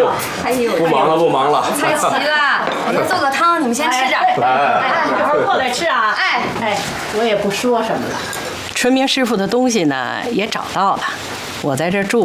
哎呦， 不忙了，不忙了。 菜齐了，我先做个汤，你们先吃点。 哎，一会儿过来吃啊。哎，我也不说什么了。 春明师傅的东西呢也找到了，我在这住